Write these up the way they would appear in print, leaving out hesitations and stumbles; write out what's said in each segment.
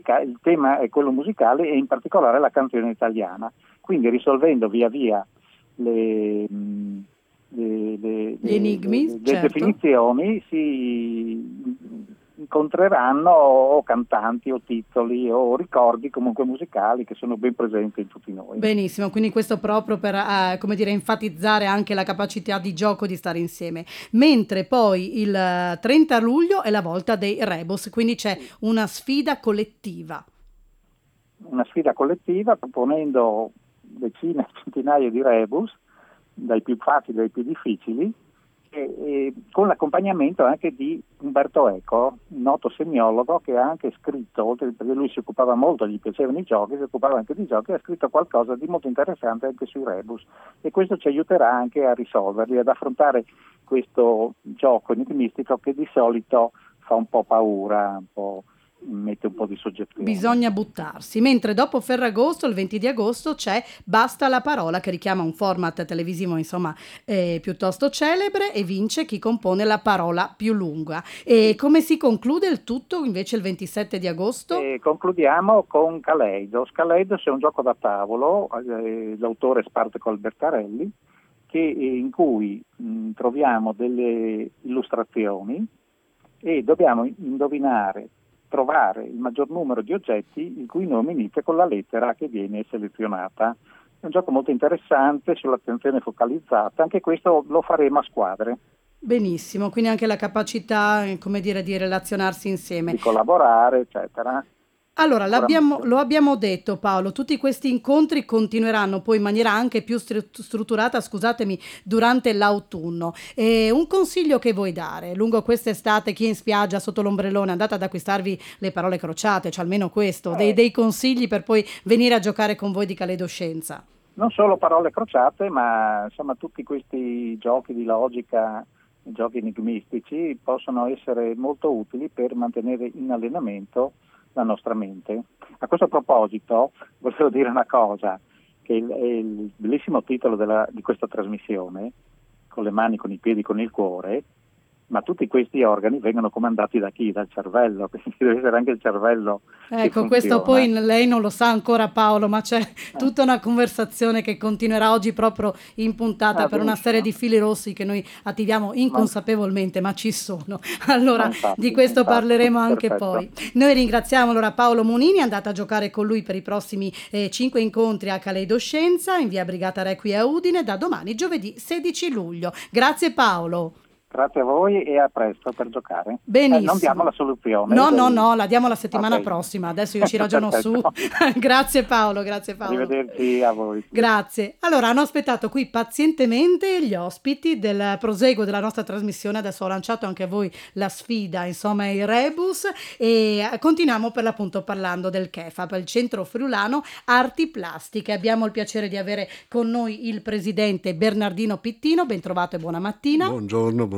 il tema è quello musicale e in particolare la canzone italiana. Quindi risolvendo via via le Gli enigmi, certo. definizioni, si incontreranno o cantanti o titoli o ricordi comunque musicali che sono ben presenti in tutti noi. Benissimo, quindi questo proprio per come dire, enfatizzare anche la capacità di gioco di stare insieme. Mentre poi il 30 luglio è la volta dei Rebus, quindi c'è una sfida collettiva. Una sfida collettiva proponendo decine, centinaia di rebus, dai più facili ai più difficili, e con l'accompagnamento anche di Umberto Eco, un noto semiologo che ha anche scritto, oltre perché lui si occupava molto, gli piacevano i giochi, si occupava anche di giochi, ha scritto qualcosa di molto interessante anche sui rebus, e questo ci aiuterà anche a risolverli, ad affrontare questo gioco enigmistico che di solito fa un po' paura, mette un po' di soggezione. Bisogna buttarsi, mentre dopo Ferragosto, il 20 di agosto, c'è Basta la parola, che richiama un format televisivo insomma piuttosto celebre, e vince chi compone la parola più lunga. E come si conclude il tutto invece il 27 di agosto? Concludiamo con Kaleidos. Kaleidos è un gioco da tavolo, l'autore è Spartaco Albertarelli, in cui troviamo delle illustrazioni e dobbiamo trovare il maggior numero di oggetti il cui nome inizia con la lettera che viene selezionata. È un gioco molto interessante sull'attenzione focalizzata, anche questo lo faremo a squadre. Benissimo, quindi anche la capacità, come dire, di relazionarsi insieme. Di collaborare, eccetera. Allora, lo abbiamo detto Paolo, tutti questi incontri continueranno poi in maniera anche più strutturata, scusatemi, durante l'autunno. Un consiglio che vuoi dare? Lungo quest'estate, chi è in spiaggia sotto l'ombrellone, andate ad acquistarvi le parole crociate, cioè almeno questo, dei consigli per poi venire a giocare con voi di Caledoscienza. Non solo parole crociate, ma insomma tutti questi giochi di logica, giochi enigmistici, possono essere molto utili per mantenere in allenamento la nostra mente. A questo proposito volevo dire una cosa, che il bellissimo titolo di questa trasmissione, con le mani, con i piedi, con il cuore, ma tutti questi organi vengono comandati da chi? Dal cervello, quindi deve essere anche il cervello. Ecco, questo poi lei non lo sa ancora Paolo, ma c'è tutta una conversazione che continuerà oggi proprio in puntata per una serie di fili rossi che noi attiviamo inconsapevolmente, ma ci sono. Allora, di questo parleremo anche poi. Noi ringraziamo allora Paolo Monini, è andata a giocare con lui per i prossimi 5 incontri a Caledoscienza, in via Brigata Requi a Udine, da domani giovedì 16 luglio. Grazie Paolo. Grazie a voi e a presto per giocare. Benissimo. Non diamo la soluzione. No, la diamo la settimana prossima. Adesso io ci ragiono su. Grazie Paolo. Arrivederci a voi. Grazie. Allora, hanno aspettato qui pazientemente gli ospiti del proseguo della nostra trasmissione. Adesso ho lanciato anche a voi la sfida, insomma, i rebus, e continuiamo per l'appunto parlando del CEFAP, il Centro Friulano Arti Plastiche. Abbiamo il piacere di avere con noi il presidente Bernardino Pittino. Ben trovato e buona mattina. Buongiorno.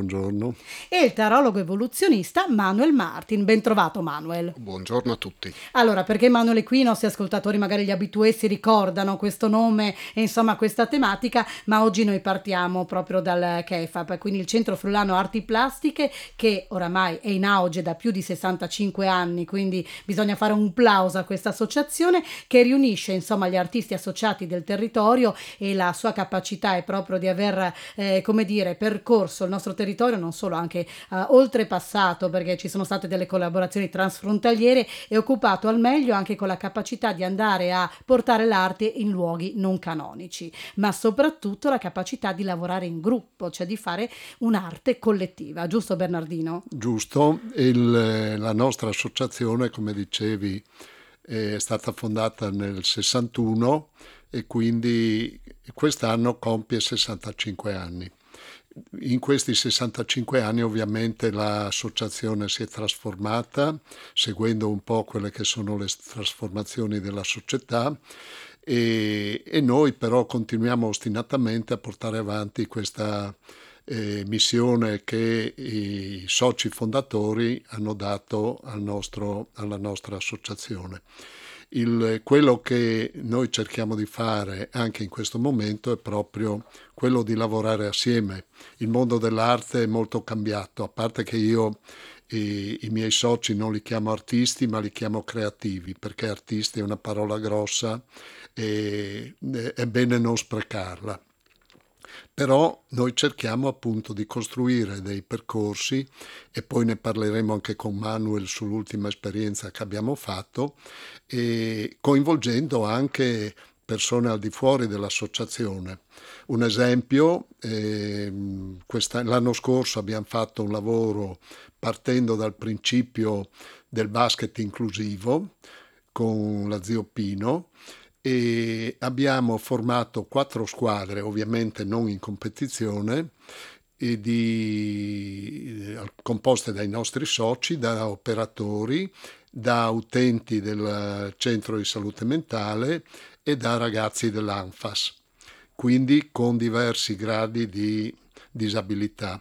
E il tarologo evoluzionista Manuel Martin. Ben trovato Manuel. Buongiorno a tutti. Allora, perché Manuel è qui, i nostri ascoltatori, magari gli abitué, si ricordano questo nome e insomma questa tematica, ma oggi noi partiamo proprio dal CEFAP, quindi il Centro Friulano Arti Plastiche, che oramai è in auge da più di 65 anni, quindi bisogna fare un plauso a questa associazione che riunisce insomma gli artisti associati del territorio, e la sua capacità è proprio di aver percorso il nostro territorio, non solo, anche oltrepassato, perché ci sono state delle collaborazioni transfrontaliere, e occupato al meglio anche con la capacità di andare a portare l'arte in luoghi non canonici, ma soprattutto la capacità di lavorare in gruppo, cioè di fare un'arte collettiva, giusto Bernardino? Giusto, la nostra associazione, come dicevi, è stata fondata nel 61 e quindi quest'anno compie 65 anni. In questi 65 anni ovviamente l'associazione si è trasformata, seguendo un po' quelle che sono le trasformazioni della società, e noi però continuiamo ostinatamente a portare avanti questa missione che i soci fondatori hanno dato alla nostra associazione. Quello che noi cerchiamo di fare anche in questo momento è proprio quello di lavorare assieme. Il mondo dell'arte è molto cambiato, a parte che io I miei soci non li chiamo artisti, ma li chiamo creativi, perché artisti è una parola grossa e è bene non sprecarla. Però noi cerchiamo appunto di costruire dei percorsi, e poi ne parleremo anche con Manuel sull'ultima esperienza che abbiamo fatto, e coinvolgendo anche persone al di fuori dell'associazione. Un esempio, l'anno scorso abbiamo fatto un lavoro partendo dal principio del basket inclusivo con la Zio Pino, e abbiamo formato 4 squadre, ovviamente non in competizione, composte dai nostri soci, da operatori, da utenti del centro di salute mentale e da ragazzi dell'ANFAS, quindi con diversi gradi di disabilità.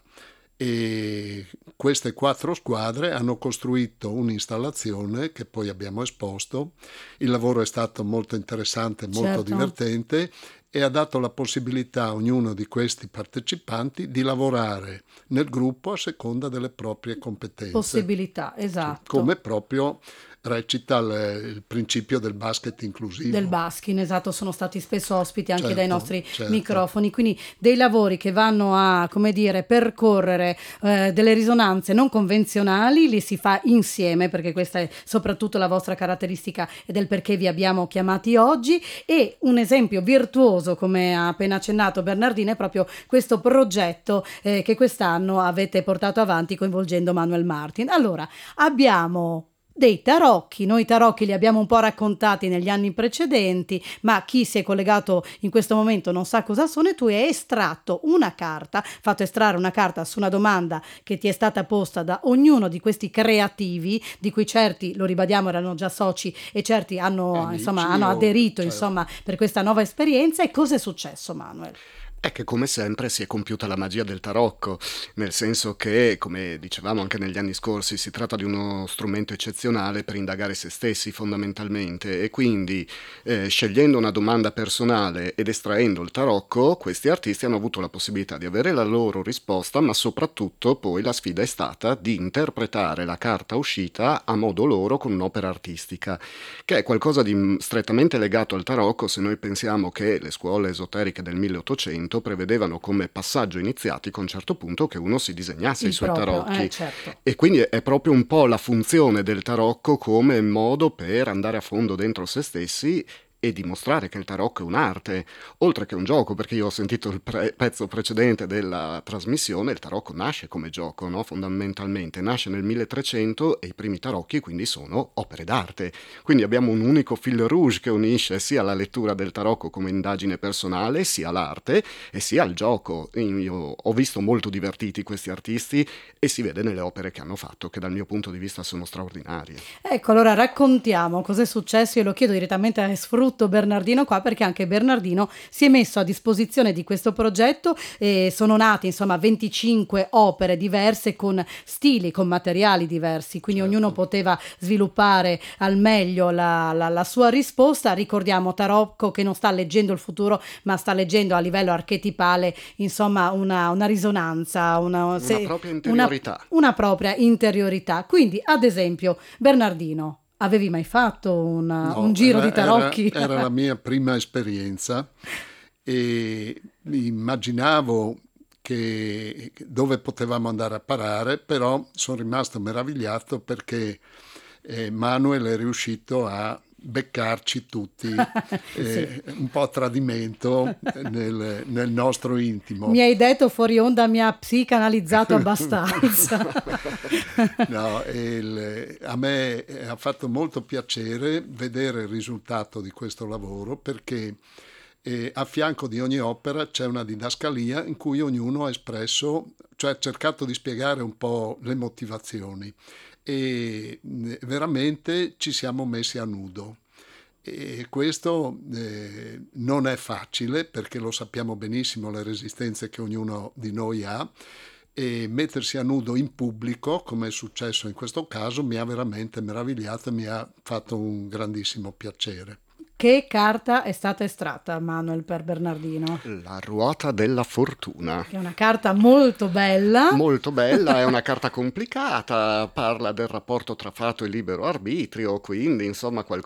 E queste 4 squadre hanno costruito un'installazione che poi abbiamo esposto. Il lavoro è stato molto interessante, molto divertente, e ha dato la possibilità a ognuno di questi partecipanti di lavorare nel gruppo a seconda delle proprie competenze. Possibilità, esatto. Come proprio recita il principio del basket inclusivo. Del basking, esatto, sono stati spesso ospiti anche dai nostri microfoni, quindi dei lavori che vanno a, come dire, percorrere delle risonanze non convenzionali, li si fa insieme, perché questa è soprattutto la vostra caratteristica ed è il perché vi abbiamo chiamati oggi. E un esempio virtuoso, come ha appena accennato Bernardino, è proprio questo progetto che quest'anno avete portato avanti coinvolgendo Manuel Martin. Allora, abbiamo dei tarocchi, noi tarocchi li abbiamo un po' raccontati negli anni precedenti, ma chi si è collegato in questo momento non sa cosa sono, e tu hai estratto una carta, fatto estrarre una carta su una domanda che ti è stata posta da ognuno di questi creativi, di cui certi, lo ribadiamo, erano già soci e certi hanno aderito per questa nuova esperienza. E cosa è successo, Manuel? È che come sempre si è compiuta la magia del tarocco, nel senso che, come dicevamo anche negli anni scorsi, si tratta di uno strumento eccezionale per indagare se stessi fondamentalmente, e quindi scegliendo una domanda personale ed estraendo il tarocco, questi artisti hanno avuto la possibilità di avere la loro risposta, ma soprattutto poi la sfida è stata di interpretare la carta uscita a modo loro con un'opera artistica, che è qualcosa di strettamente legato al tarocco, se noi pensiamo che le scuole esoteriche del 1800 prevedevano come passaggio iniziatico a un certo punto che uno si disegnasse i suoi tarocchi. Certo. E quindi è proprio un po' la funzione del tarocco come modo per andare a fondo dentro se stessi e dimostrare che il tarocco è un'arte, oltre che un gioco, perché io ho sentito il pezzo precedente della trasmissione. Il tarocco nasce come gioco, no? Fondamentalmente nasce nel 1300 e i primi tarocchi quindi sono opere d'arte, quindi abbiamo un unico fil rouge che unisce sia la lettura del tarocco come indagine personale, sia l'arte e sia il gioco. Io ho visto molto divertiti questi artisti e si vede nelle opere che hanno fatto, che dal mio punto di vista sono straordinarie. Ecco, allora raccontiamo cos'è successo. Io lo chiedo direttamente a Sfrutto Bernardino qua, perché anche Bernardino si è messo a disposizione di questo progetto, e sono nati 25 opere diverse con stili, con materiali diversi, quindi ognuno poteva sviluppare al meglio la sua risposta. Ricordiamo tarocco che non sta leggendo il futuro, ma sta leggendo a livello archetipale una risonanza, una propria interiorità. Una propria interiorità. Quindi, ad esempio, Bernardino, avevi mai fatto un giro di tarocchi? Era la mia prima esperienza e immaginavo che dove potevamo andare a parare, però sono rimasto meravigliato perché Manuel è riuscito a beccarci tutti un po' a tradimento nel nostro intimo. Mi hai detto fuori onda, mi ha psicanalizzato abbastanza. No, a me ha fatto molto piacere vedere il risultato di questo lavoro, perché a fianco di ogni opera c'è una didascalia in cui ognuno ha espresso, cioè ha cercato di spiegare un po' le motivazioni, e veramente ci siamo messi a nudo. E questo non è facile, perché lo sappiamo benissimo le resistenze che ognuno di noi ha, e mettersi a nudo in pubblico, come è successo in questo caso, mi ha veramente meravigliato e mi ha fatto un grandissimo piacere. Che carta è stata estratta, Manuel, per Bernardino? La ruota della fortuna. Che è una carta molto bella. Molto bella, è una carta complicata, parla del rapporto tra fato e libero arbitrio, quindi insomma qualcosa